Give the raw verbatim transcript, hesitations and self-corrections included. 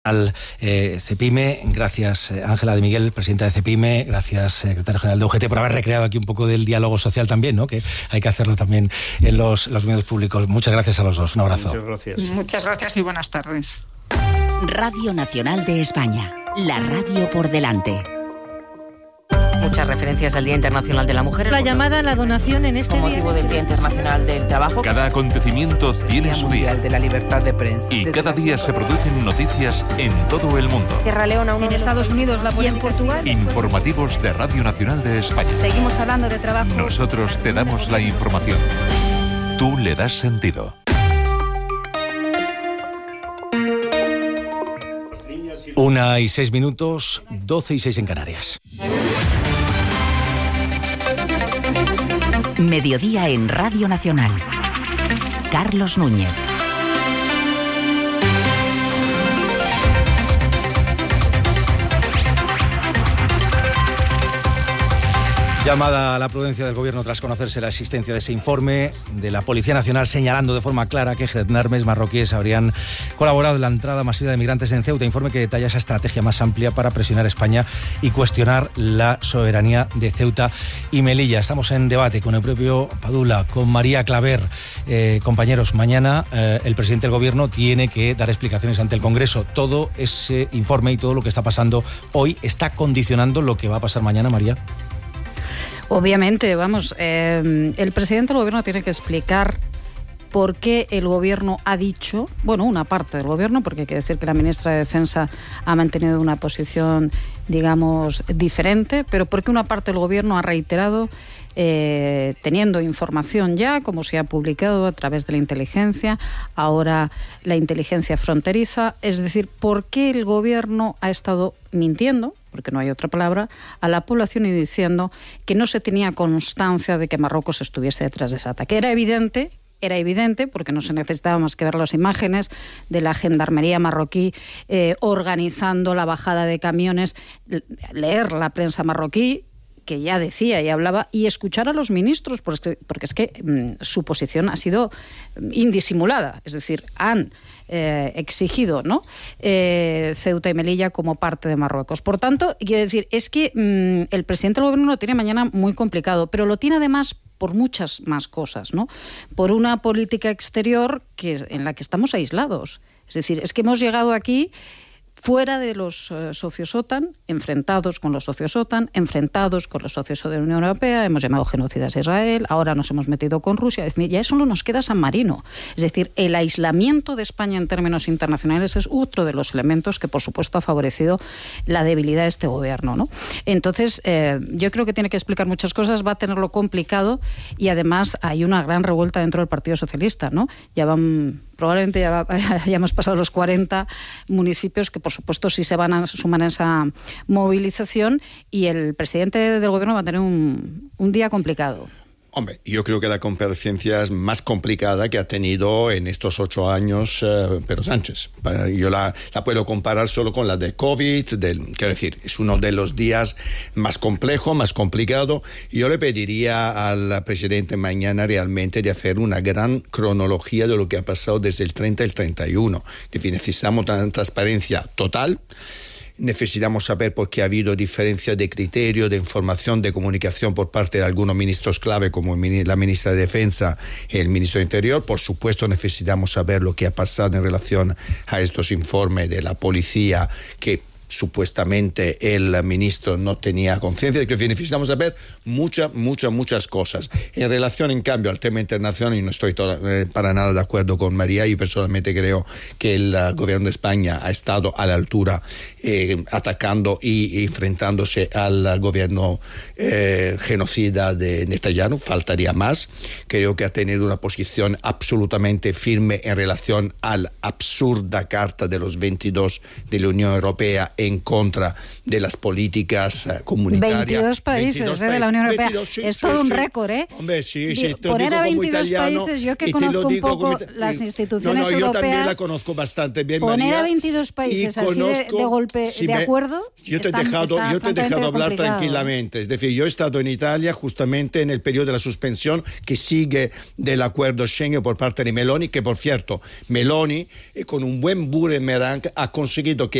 Al eh, CEPIME, gracias eh, Ángela de Miguel, presidenta de CEPIME, gracias secretario general de U G T por haber recreado aquí un poco del diálogo social también, ¿no? Que hay que hacerlo también en los, los medios públicos. Muchas gracias a los dos, un abrazo. Muchas gracias. Muchas gracias y buenas tardes. Radio Nacional de España, la radio por delante. Muchas referencias al Día Internacional de la Mujer. La llamada a la donación en este con motivo del Día Internacional del Trabajo. Cada acontecimiento tiene su día. de la libertad de prensa. Y cada día se producen noticias en todo el mundo. Sierra Leona, en Estados Unidos, la y en Portugal. Informativos de Radio Nacional de España. Seguimos hablando de trabajo. Nosotros te damos la información. Tú le das sentido. Una y seis minutos, doce y seis en Canarias. Mediodía en Radio Nacional. Carlos Núñez. Llamada a la prudencia del Gobierno tras conocerse la existencia de ese informe de la Policía Nacional señalando de forma clara que gendarmes marroquíes habrían colaborado en la entrada masiva de migrantes en Ceuta. Informe que detalla esa estrategia más amplia para presionar a España y cuestionar la soberanía de Ceuta y Melilla. Estamos en debate con el propio Padula, con María Claver. Eh, compañeros, mañana eh, el presidente del Gobierno tiene que dar explicaciones ante el Congreso. Todo ese informe y todo lo que está pasando hoy está condicionando lo que va a pasar mañana, María. Obviamente, vamos, eh, el presidente del Gobierno tiene que explicar por qué el Gobierno ha dicho, bueno, una parte del Gobierno, porque hay que decir que la ministra de Defensa ha mantenido una posición, digamos, diferente, pero por qué una parte del Gobierno ha reiterado, eh, teniendo información ya, como se ha publicado a través de la inteligencia, ahora la inteligencia fronteriza, es decir, por qué el Gobierno ha estado mintiendo, porque no hay otra palabra, a la población y diciendo que no se tenía constancia de que Marruecos estuviese detrás de ese ataque. Era evidente, era evidente, porque no se necesitaba más que ver las imágenes de la gendarmería marroquí eh, organizando la bajada de camiones, leer la prensa marroquí, que ya decía y hablaba, y escuchar a los ministros, porque, porque es que mmm, su posición ha sido indisimulada, es decir, han eh, exigido, ¿no?, eh, Ceuta y Melilla como parte de Marruecos. Por tanto, quiero decir, es que mmm, el presidente del Gobierno lo tiene mañana muy complicado, pero lo tiene además por muchas más cosas, ¿no? Por una política exterior que, en la que estamos aislados. Es decir, es que hemos llegado aquí fuera de los uh, socios OTAN, enfrentados con los socios OTAN, enfrentados con los socios de la Unión Europea, hemos llamado genocidas a Israel, ahora nos hemos metido con Rusia, es decir, ya solo nos queda San Marino. Es decir, el aislamiento de España en términos internacionales es otro de los elementos que, por supuesto, ha favorecido la debilidad de este gobierno, ¿no? Entonces, eh, yo creo que tiene que explicar muchas cosas, va a tenerlo complicado y además hay una gran revuelta dentro del Partido Socialista, ¿no? Ya van... Probablemente ya hayamos pasado los cuarenta municipios que, por supuesto, sí se van a sumar a esa movilización y el presidente del Gobierno va a tener un, un día complicado. Hombre, yo creo que la comparecencia es más complicada que ha tenido en estos ocho años eh, Pedro Sánchez. Yo la, la puedo comparar solo con la de COVID, del, quiero decir, es uno de los días más complejos, más complicado. Yo le pediría al presidente mañana realmente de hacer una gran cronología de lo que ha pasado desde el treinta al treinta y uno. Es decir, necesitamos una transparencia total. Necesitamos saber por qué ha habido diferencia de criterio, de información, de comunicación por parte de algunos ministros clave, como la ministra de Defensa y el ministro de Interior. Por supuesto, necesitamos saber lo que ha pasado en relación a estos informes de la policía, que supuestamente el ministro no tenía conciencia de que necesitamos saber muchas, muchas, muchas cosas. En relación, en cambio, al tema internacional, y no estoy to- eh, para nada de acuerdo con María, y personalmente creo que el uh, gobierno de España ha estado a la altura, eh, atacando y, y enfrentándose al uh, gobierno eh, genocida de Netanyahu. Faltaría más. Creo que ha tenido una posición absolutamente firme en relación a la absurda Carta de los veintidós de la Unión Europea, en contra de las políticas uh, comunitarias. veintidós países veintidós eh, de la Unión Europea. veintidós, sí, es sí, todo sí. un récord, ¿eh? Hombre, sí, sí, te poner digo a como veintidós italiano, países, yo que y te conozco lo un digo poco como, las instituciones no, no, europeas. Yo también la conozco bastante bien, Poner María, a veintidós países así conozco, de, de golpe, si de me, acuerdo. Yo te he está, dejado, está yo te he dejado hablar complicado. tranquilamente. Es decir, yo he estado en Italia justamente en el periodo de la suspensión que sigue del acuerdo Schengen por parte de Meloni, que por cierto, Meloni, eh, con un buen boomerang, ha conseguido que